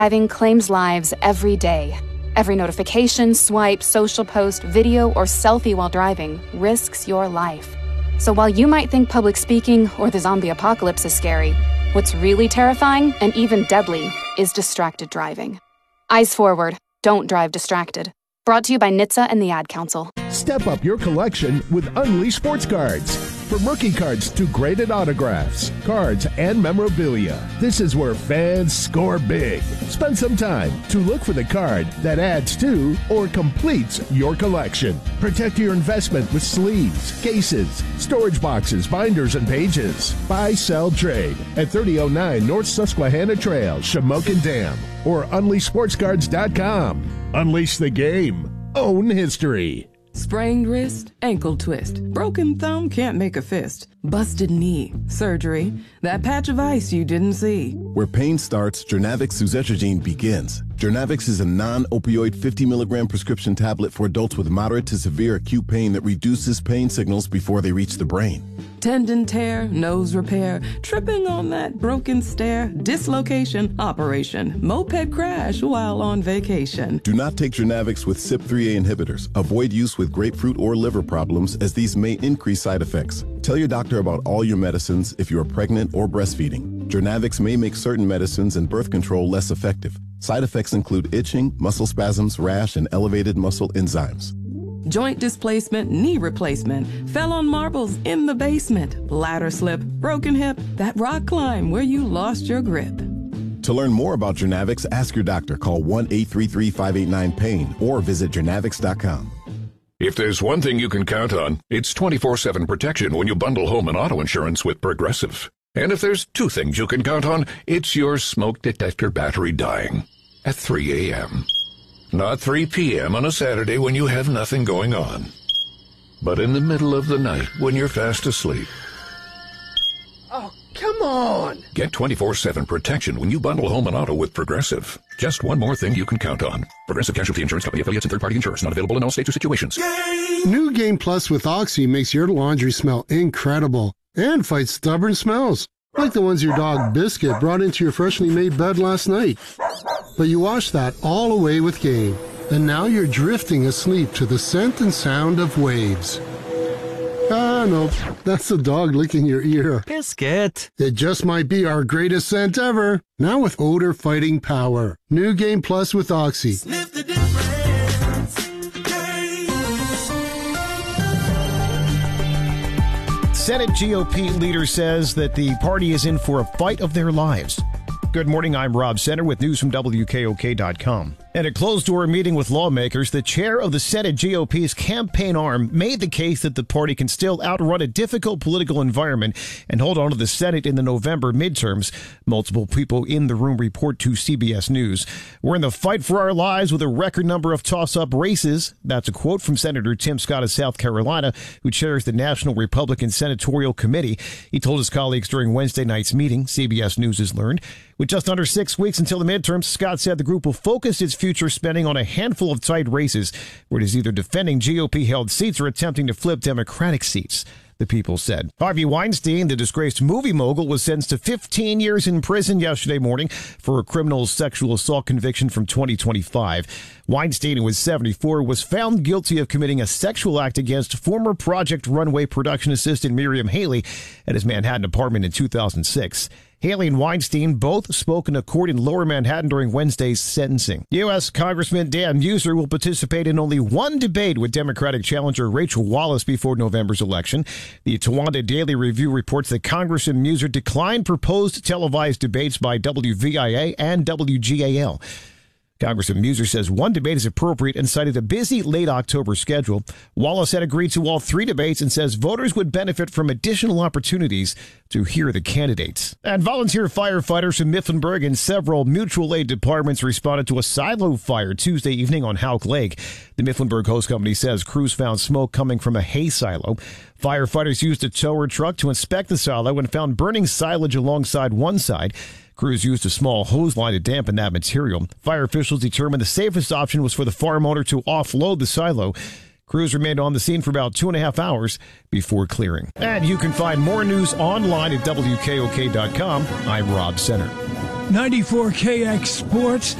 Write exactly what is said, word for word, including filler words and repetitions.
Driving claims lives every day. Every notification, swipe, social post, video, or selfie while driving risks your life. So while you might think public speaking or the zombie apocalypse is scary, what's really terrifying and even deadly is distracted driving. Eyes forward. Don't drive distracted. Brought to you by N H T S A and the Ad Council. Step up your collection with Unleashed Sports Cards. From rookie cards to graded autographs, cards, and memorabilia, this is where fans score big. Spend some time to look for the card that adds to or completes your collection. Protect your investment with sleeves, cases, storage boxes, binders, and pages. Buy, sell, trade at thirty oh nine North Susquehanna Trail, Shamokin Dam, or unleash sports cards dot com. Unleash the game. Own history. Sprained wrist, ankle twist, broken thumb, can't make a fist, busted knee, surgery, that patch of ice you didn't see. Where pain starts, Journavx suzetrigine begins. Journavx is a non-opioid fifty milligram prescription tablet for adults with moderate to severe acute pain that reduces pain signals before they reach the brain. Tendon tear, nose repair, tripping on that broken stair, dislocation, operation, moped crash while on vacation. Do not take Journavx with C Y P three A inhibitors. Avoid use with grapefruit or liver problems, as these may increase side effects. Tell your doctor about all your medicines if you are pregnant or breastfeeding. Journavx may make certain medicines and birth control less effective. Side effects include itching, muscle spasms, rash, and elevated muscle enzymes. Joint displacement, knee replacement, fell on marbles in the basement, ladder slip, broken hip, that rock climb where you lost your grip. To learn more about Journavx, ask your doctor. Call one eight three three, five eight nine, pain or visit journavx dot com. If there's one thing you can count on, it's twenty-four seven protection when you bundle home and auto insurance with Progressive. And if there's two things you can count on, it's your smoke detector battery dying at three a.m. Not three p.m. on a Saturday when you have nothing going on, but in the middle of the night when you're fast asleep. Oh, come on! Get twenty-four seven protection when you bundle home and auto with Progressive. Just one more thing you can count on. Progressive Casualty Insurance Company, affiliates, and third-party insurers. Not available in all states or situations. New Game Plus with Oxy makes your laundry smell incredible and fights stubborn smells, like the ones your dog Biscuit brought into your freshly made bed last night. But you wash that all away with Game, and now you're drifting asleep to the scent and sound of waves. Ah, no, that's the dog licking your ear. Biscuit. It just might be our greatest scent ever, now with odor-fighting power. New Game Plus with Oxy. Sniff the difference. Senate G O P leader says that the party is in for a fight of their lives. Good morning, I'm Rob Center with news from W K O K dot com. In a closed-door meeting with lawmakers, the chair of the Senate G O P's campaign arm made the case that the party can still outrun a difficult political environment and hold on to the Senate in the November midterms. Multiple people in the room report to C B S News. We're in the fight for our lives with a record number of toss-up races. That's a quote from Senator Tim Scott of South Carolina, who chairs the National Republican Senatorial Committee. He told his colleagues during Wednesday night's meeting, C B S News has learned. With just under six weeks until the midterms, Scott said the group will focus its future spending on a handful of tight races where it is either defending G O P-held seats or attempting to flip Democratic seats, the people said. Harvey Weinstein, the disgraced movie mogul, was sentenced to fifteen years in prison yesterday morning for a criminal sexual assault conviction from twenty twenty-five. Weinstein, who was seventy-four, was found guilty of committing a sexual act against former Project Runway production assistant Miriam Haley at his Manhattan apartment in two thousand six. Haley and Weinstein both spoke in a court in Lower Manhattan during Wednesday's sentencing. U S. Congressman Dan Mueser will participate in only one debate with Democratic challenger Rachel Wallace before November's election. The Towanda Daily Review reports that Congressman Mueser declined proposed televised debates by W V I A and W G A L. Congressman Mueser says one debate is appropriate and cited a busy late October schedule. Wallace had agreed to all three debates and says voters would benefit from additional opportunities to hear the candidates. And volunteer firefighters from Mifflinburg and several mutual aid departments responded to a silo fire Tuesday evening on Houck Lake. The Mifflinburg Hose Company says crews found smoke coming from a hay silo. Firefighters used a tower truck to inspect the silo and found burning silage alongside one side. Crews used a small hose line to dampen that material. Fire officials determined the safest option was for the farm owner to offload the silo. Crews remained on the scene for about two and a half hours before clearing. And you can find more news online at W K O K dot com. I'm Rob Center. ninety-four K X Sports